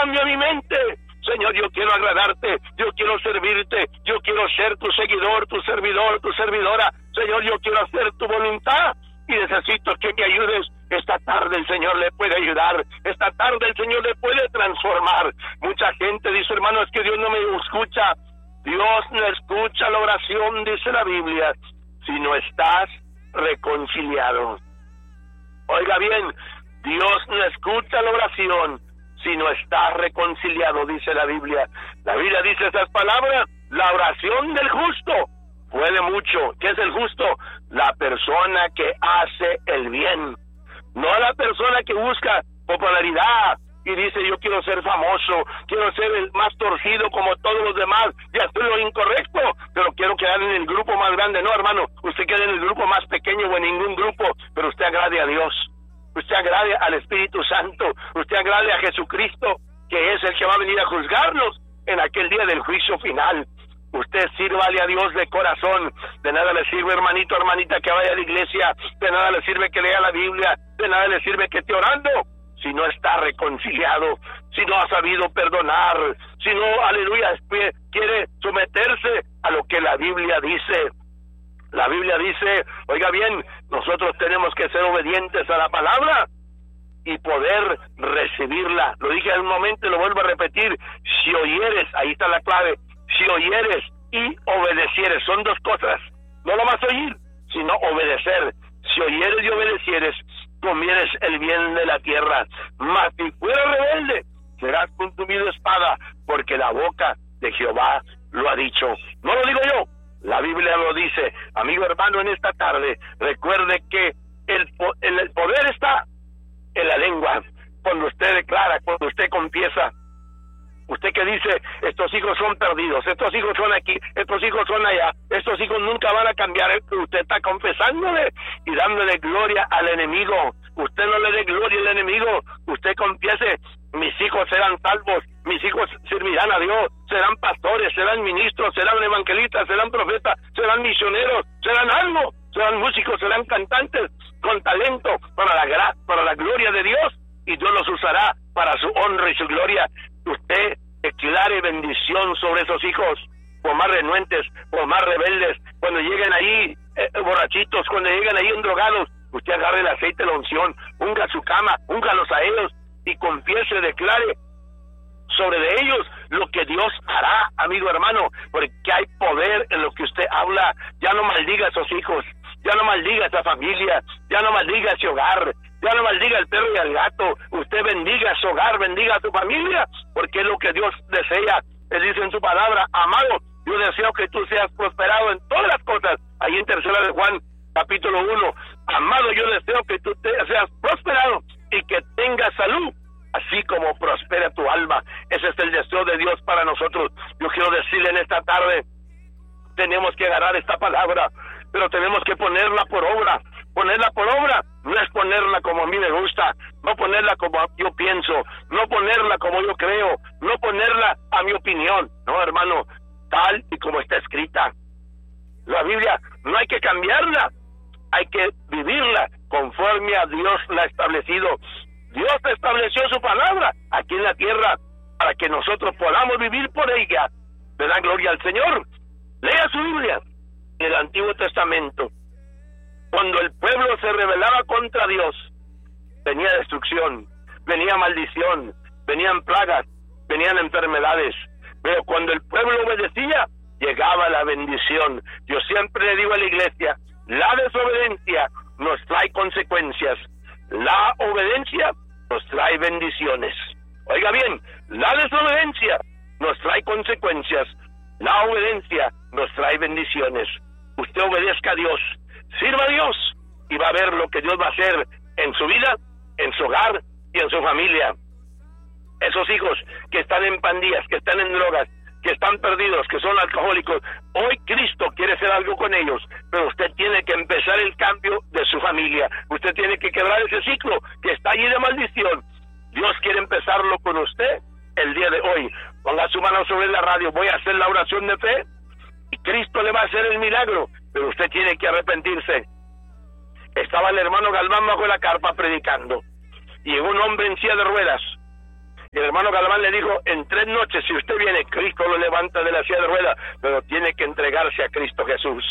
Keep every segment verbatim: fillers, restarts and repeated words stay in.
cambia mi mente. Señor, yo quiero agradarte, yo quiero servirte, yo quiero ser tu seguidor, tu servidor, tu servidora. Señor, yo quiero hacer tu voluntad y necesito que me ayudes. Esta tarde el Señor le puede ayudar, esta tarde el Señor le puede transformar. Mucha gente dice, hermano, es que Dios no me escucha. Dios no escucha la oración, dice la Biblia, si no estás reconciliado. Oiga bien, Dios no escucha la oración si no estás reconciliado, dice la Biblia. La Biblia dice esas palabras: la oración del justo puede mucho. ¿Qué es el justo? La persona que hace el bien, no la persona que busca popularidad y dice, yo quiero ser famoso, quiero ser el más torcido como todos los demás, y hacer lo incorrecto, pero quiero quedar en el grupo más grande. No, hermano, usted queda en el grupo más pequeño o en ningún grupo, pero usted agrade a Dios, usted agrade al Espíritu Santo, usted agrade a Jesucristo, que es el que va a venir a juzgarnos en aquel día del juicio final. Usted sírvale a Dios de corazón. De nada le sirve, hermanito, hermanita, que vaya a la iglesia, de nada le sirve que lea la Biblia, de nada le sirve que esté orando, si no está reconciliado, si no ha sabido perdonar, si no, aleluya, quiere someterse a lo que la Biblia dice. La Biblia dice, oiga bien, nosotros tenemos que ser obedientes a la palabra y poder recibirla. Lo dije en un momento y lo vuelvo a repetir: si oyeres, ahí está la clave, si oyeres y obedecieres, son dos cosas, no lo vas a oír, sino obedecer. Si oyeres y obedecieres, comieres el bien de la tierra, mas si fueras rebelde, serás consumido de espada, porque la boca de Jehová lo ha dicho. No lo digo yo, la Biblia lo dice. Amigo hermano, en esta tarde, recuerde que el, el, el poder está en la lengua. Cuando usted declara, cuando usted confiesa, usted que dice, estos hijos son perdidos, estos hijos son aquí, estos hijos son allá, estos hijos nunca van a cambiar, usted está confesándole y dándole gloria al enemigo. Usted no le dé gloria al enemigo, usted confiese, mis hijos serán salvos, mis hijos servirán a Dios, serán pastores, serán ministros, serán evangelistas, serán profetas, serán misioneros, serán algo, serán músicos, serán cantantes con talento para la gra para la gloria de Dios, y Dios los usará para su honra y su gloria. Usted declare bendición sobre esos hijos, por más renuentes, por más rebeldes, cuando lleguen ahí eh, borrachitos, cuando lleguen ahí endrogados, usted agarre el aceite de la unción, unga su cama, úngalos a ellos y confiese, declare sobre de ellos lo que Dios hará, amigo hermano, porque hay poder en lo que usted habla. Ya no maldiga a esos hijos, ya no maldiga a esa familia, ya no maldiga a ese hogar, ya no maldiga al perro y al gato. Usted bendiga a su hogar, bendiga a su familia, porque es lo que Dios desea. Él dice en su palabra: amado, yo deseo que tú seas prosperado en todas las cosas. Ahí en tercera de Juan, capítulo uno, amado, yo deseo que tú te seas prosperado y que tengas salud, así como prospera tu alma. Ese es el deseo de Dios para nosotros. Yo quiero decirle en esta tarde, tenemos que agarrar esta palabra, pero tenemos que ponerla por obra. Ponerla por obra no es ponerla como a mí me gusta, no ponerla como yo pienso, no ponerla como yo creo, no ponerla a mi opinión. No, hermano, tal y como está escrita. La Biblia no hay que cambiarla, hay que vivirla conforme a Dios la ha establecido. Dios estableció su palabra aquí en la tierra para que nosotros podamos vivir por ella. Le da gloria al Señor. Lea su Biblia en el Antiguo Testamento. Cuando el pueblo se rebelaba contra Dios, venía destrucción, venía maldición, venían plagas, venían enfermedades. Pero cuando el pueblo obedecía, llegaba la bendición. Yo siempre le digo a la iglesia, la desobediencia nos trae consecuencias, la obediencia nos trae bendiciones. Oiga bien, la desobediencia nos trae consecuencias, la obediencia nos trae bendiciones. Usted obedezca a Dios, sirva a Dios, y va a ver lo que Dios va a hacer en su vida, en su hogar y en su familia. Esos hijos que están en pandillas, que están en drogas, que están perdidos, que son alcohólicos, hoy Cristo quiere hacer algo con ellos, pero usted tiene que empezar el cambio de su familia. Usted tiene que quebrar ese ciclo que está allí de maldición. Dios quiere empezarlo con usted el día de hoy. Ponga su mano sobre la radio, voy a hacer la oración de fe y Cristo le va a hacer el milagro, pero usted tiene que arrepentirse. Estaba el hermano Galván bajo la carpa predicando y llegó un hombre en silla de ruedas. El hermano Galván le dijo, en tres noches, si usted viene, Cristo lo levanta de la silla de ruedas, pero tiene que entregarse a Cristo Jesús.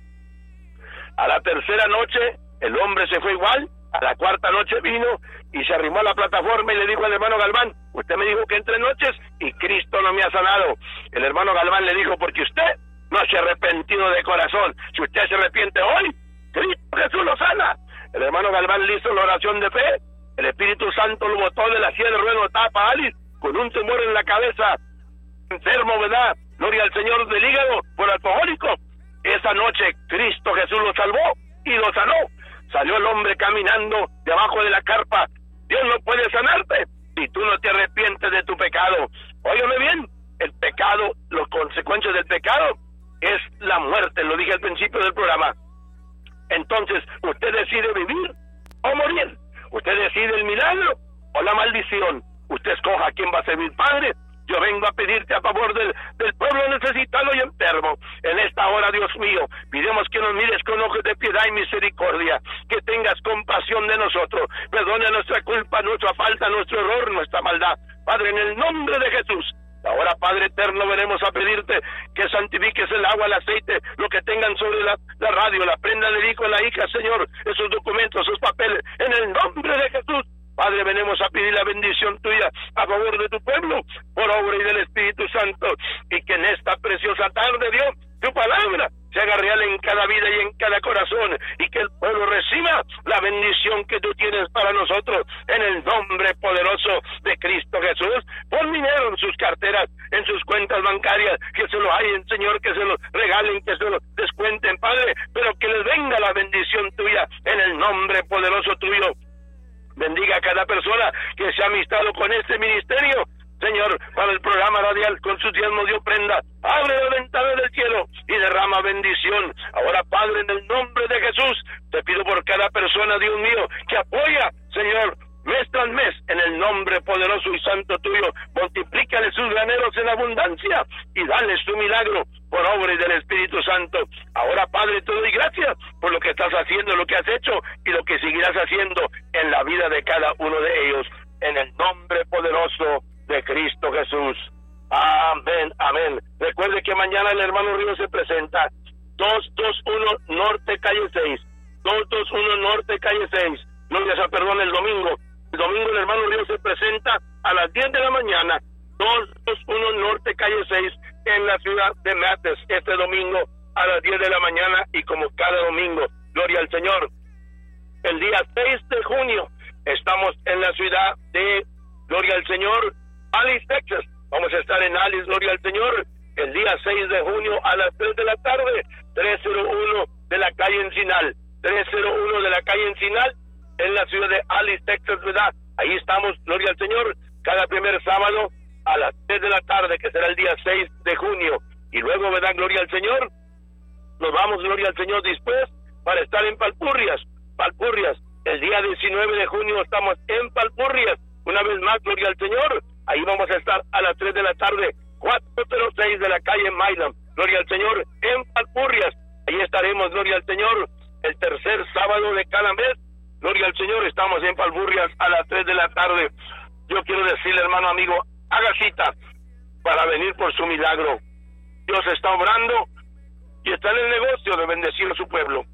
A la tercera noche, el hombre se fue igual. A la cuarta noche vino y se arrimó a la plataforma y le dijo al hermano Galván, usted me dijo que en tres noches y Cristo no me ha sanado. El hermano Galván le dijo, porque usted no se ha arrepentido de corazón. Si usted se arrepiente hoy, Cristo Jesús lo sana. El hermano Galván le hizo la oración de fe. El Espíritu Santo lo botó de la silla de ruedas, tapa a Alice con un tumor en la cabeza, enfermo, ¿verdad? Gloria al Señor, del hígado por alcohólico. Esa noche Cristo Jesús lo salvó y lo sanó. Salió el hombre caminando debajo de la carpa. Dios no puede sanarte si tú no te arrepientes de tu pecado. Óigame bien, el pecado, las consecuencias del pecado es la muerte, lo dije al principio del programa. Entonces, usted decide vivir o morir. Usted decide el milagro o la maldición. Usted escoja a quién va a servir. Padre, yo vengo a pedirte a favor del, del pueblo necesitado y enfermo. En esta hora, Dios mío, pidemos que nos mires con ojos de piedad y misericordia, que tengas compasión de nosotros, perdona nuestra culpa, nuestra falta, nuestro error, nuestra maldad. Padre, en el nombre de Jesús, ahora, Padre eterno, venimos a pedirte que santifiques el agua, el aceite, lo que tengan sobre la, la radio, la prenda del hijo, la hija, Señor, esos documentos, esos papeles, en el nombre de Jesús. Padre, venimos a pedir la bendición tuya a favor de tu pueblo, por obra y del Espíritu Santo, y que en esta preciosa tarde, Dios, tu palabra se haga real en cada vida y en cada corazón, y que el pueblo reciba la bendición que tú tienes para nosotros, en el nombre poderoso de Cristo Jesús. Pon dinero en sus carteras, en sus cuentas bancarias, que se lo hayan, Señor, que se lo regalen, que se lo descuenten, Padre, pero que les venga la bendición tuya, en el nombre poderoso tuyo. Bendiga a cada persona que se ha amistado con este ministerio, Señor, para el programa radial, con su diezmo dio prenda. Abre la ventana del cielo y derrama bendición. Ahora, Padre, en el nombre de Jesús, te pido por cada persona, Dios mío, que apoya, Señor, mes tras mes, en el nombre poderoso y santo tuyo. Multiplícale sus graneros en abundancia y dale su milagro por obra del Espíritu Santo. Ahora, Padre, te doy gracias por lo que estás haciendo, lo que has hecho y lo que seguirás haciendo en la vida de cada uno de ellos, en el nombre poderoso de Cristo Jesús. Amén, amén. Recuerde que mañana el hermano Ríos se presenta, dos dos uno Norte Calle seis, dos dos uno Norte Calle seis. No ya se perdone el domingo. El domingo el hermano Ríos se presenta a las diez de la mañana, dos dos uno Norte Calle seis, en la ciudad de Mathis, este domingo a las diez de la mañana, y como cada domingo, gloria al Señor. El día seis de junio estamos en la ciudad de, gloria al Señor, Alice, Texas. Vamos a estar en Alice, gloria al Señor, el día seis de junio a las tres de la tarde, trescientos uno de la calle Encinal, trescientos uno de la calle Encinal, en la ciudad de Alice, Texas, ¿verdad? Ahí estamos, gloria al Señor, cada primer sábado a las tres de la tarde, que será el día seis de junio. Y luego, ¿verdad? Gloria al Señor, nos vamos, gloria al Señor, después para estar en Palpurrias, Palpurrias, el día diecinueve de junio estamos en Palpurrias, una vez más, gloria al Señor, ahí vamos a estar a las tres de la tarde, cuatrocientos seis de la calle Milam, gloria al Señor, en Palpurrias, ahí estaremos, gloria al Señor, el tercer sábado de cada mes, gloria al Señor, estamos en Palpurrias a las tres de la tarde. Yo quiero decirle, hermano amigo, haga cita para venir por su milagro. Dios está obrando y está en el negocio de bendecir a su pueblo.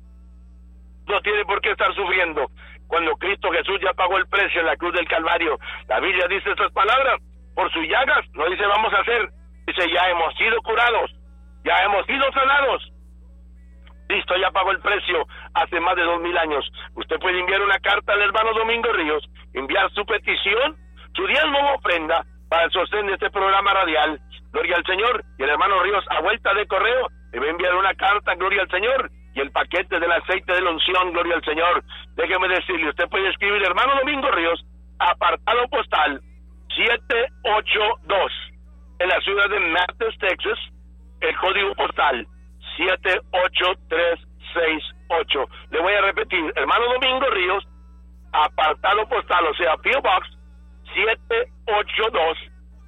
No tiene por qué estar sufriendo cuando Cristo Jesús ya pagó el precio en la cruz del Calvario. La Biblia dice estas palabras: por sus llagas, no dice vamos a hacer, dice ya hemos sido curados, ya hemos sido sanados. Cristo ya pagó el precio hace más de dos mil años. Usted puede enviar una carta al hermano Domingo Ríos, enviar su petición, su diezmo o ofrenda para el sostén de este programa radial, gloria al Señor, y el hermano Ríos a vuelta de correo le va a enviar una carta, gloria al Señor, y el paquete del aceite de la unción, gloria al Señor. Déjeme decirle, usted puede escribir hermano Domingo Ríos, apartado postal siete ocho dos, en la ciudad de Mathis, Texas, el código postal siete ocho tres seis ocho. Le voy a repetir, hermano Domingo Ríos, apartado postal, o sea, P O Box siete ocho dos,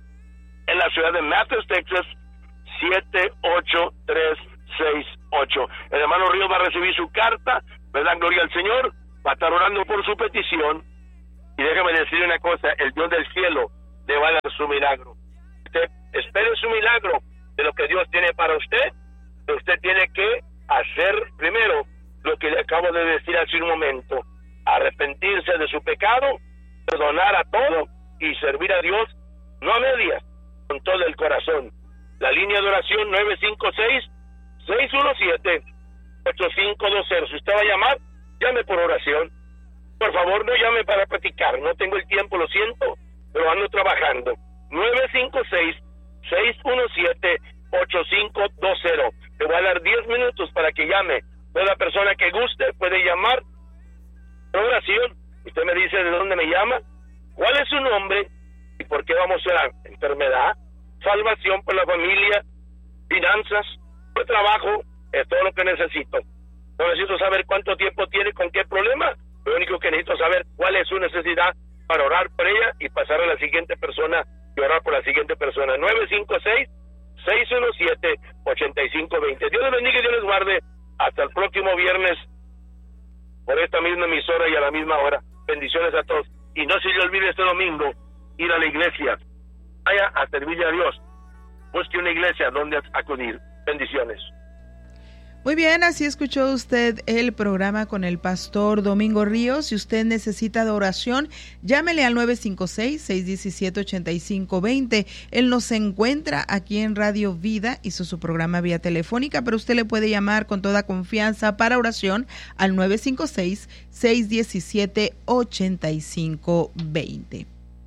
en la ciudad de Mathis, Texas, siete ocho tres seis ocho. El hermano Ríos va a recibir su carta, ¿verdad? Gloria al Señor, va a estar orando por su petición, y déjame decirle una cosa, el Dios del cielo le va a dar su su milagro. Usted espere su milagro de lo que Dios tiene para usted. Usted tiene que hacer primero lo que le acabo de decir hace un momento: arrepentirse de su pecado, perdonar a todo y servir a Dios, no a medias, con todo el corazón. La línea de oración nueve cinco seis, seis uno siete, ocho cinco dos cero. Si usted va a llamar, llame por oración. Por favor, no llame para platicar. No tengo el tiempo, lo siento, pero ando trabajando. nueve cinco seis, seis uno siete, ocho cinco dos cero. Te voy a dar diez minutos para que llame. Toda persona que guste puede llamar por oración. Usted me dice de dónde me llama, cuál es su nombre y por qué vamos a orar. Enfermedad, salvación por la familia, finanzas, por trabajo, es todo lo que necesito. No necesito saber cuánto tiempo tiene, con qué problema. Lo único que necesito saber cuál es su necesidad para orar por ella y pasar a la siguiente persona y orar por la siguiente persona. nueve cinco seis, seis uno siete, ocho cinco dos cero. Dios les bendiga y Dios les guarde. Hasta el próximo viernes por esta misma emisora y a la misma hora. Bendiciones a todos. Y no se le olvide este domingo ir a la iglesia. Vaya a servirle a Dios. Busque una iglesia donde acudir. Bendiciones. Muy bien, así escuchó usted el programa con el pastor Domingo Ríos. Si usted necesita de oración, llámele al nueve cinco seis, seis uno siete, ocho cinco dos cero. Él nos encuentra aquí en Radio Vida, hizo su programa vía telefónica, pero usted le puede llamar con toda confianza para oración al nueve cinco seis, seis uno siete, ocho cinco dos cero.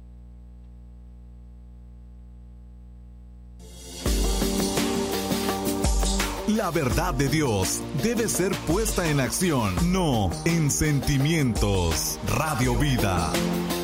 La verdad de Dios debe ser puesta en acción, no en sentimientos. Radio Vida.